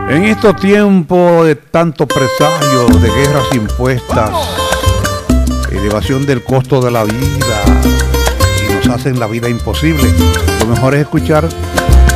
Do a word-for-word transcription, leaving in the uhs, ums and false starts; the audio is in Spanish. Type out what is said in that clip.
En estos tiempos de tanto presagio, de guerras impuestas, elevación del costo de la vida y nos hacen la vida imposible, lo mejor es escuchar